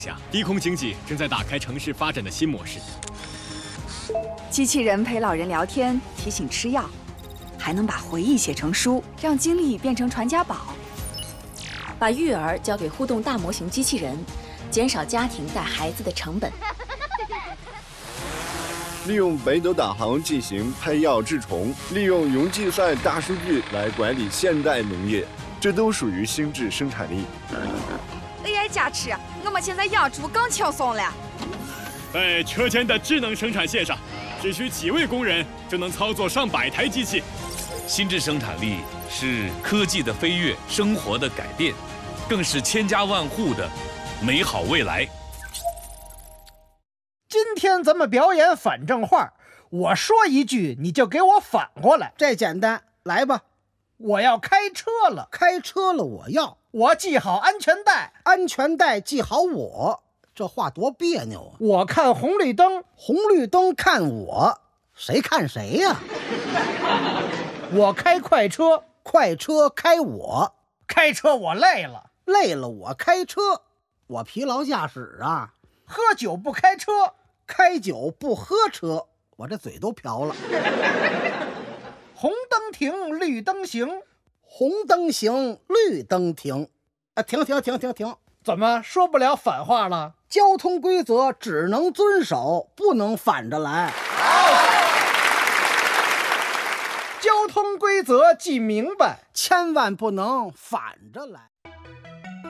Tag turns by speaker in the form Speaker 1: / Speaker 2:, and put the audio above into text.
Speaker 1: 下，低空经济正在打开城市发展的新模式。
Speaker 2: 机器人陪老人聊天，提醒吃药，还能把回忆写成书，让经历变成传家宝。
Speaker 3: 把育儿交给互动大模型机器人，减少家庭带孩子的成本。
Speaker 4: 利用北斗导航进行配药治虫，利用云计算大数据来管理现代农业，这都属于心智生产力。
Speaker 2: AI 加持，我们现在养猪更轻松了。
Speaker 1: 在车间的智能生产线上，只需几位工人就能操作上百台机器。
Speaker 5: 心智生产力是科技的飞跃，生活的改变，更是千家万户的美好未来。
Speaker 6: 今天咱们表演反正话，我说一句你就给我反过来。
Speaker 7: 这简单，来吧。
Speaker 6: 我要开车了，
Speaker 7: 开车了，
Speaker 6: 我系好安全带，
Speaker 7: 安全带系好我。这话多别扭啊！
Speaker 6: 我看红绿灯，
Speaker 7: 红绿灯看我，谁看谁呀？
Speaker 6: 我开快车，
Speaker 7: 快车开我，
Speaker 6: 开车我累了，
Speaker 7: 累了我开车，我疲劳驾驶啊。
Speaker 6: 喝酒不开车，
Speaker 7: 开酒不喝车，我这嘴都瓢了。
Speaker 6: 红灯停，绿灯行，
Speaker 7: 红灯行，绿灯停。停！
Speaker 6: 怎么说不了反话了？
Speaker 7: 交通规则只能遵守，不能反着来。
Speaker 6: 交通规则记明白，
Speaker 7: 千万不能反着来。